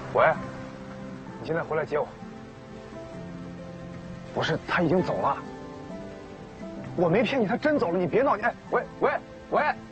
喂，你现在回来接我。不是，他已经走了。我没骗你，他真走了，你别闹！你哎，喂喂喂！